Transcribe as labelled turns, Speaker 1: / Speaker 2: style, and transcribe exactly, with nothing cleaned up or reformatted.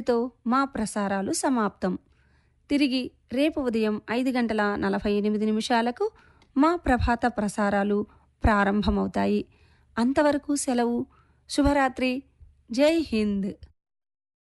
Speaker 1: ఇంతటితో మా ప్రసారాలు సమాప్తం. తిరిగి రేపు ఉదయం ఐదు గంటల నలభై ఎనిమిది నిమిషాలకు మా ప్రభాత ప్రసారాలు ప్రారంభమవుతాయి. అంతవరకు సెలవు. శుభరాత్రి. జై హింద్.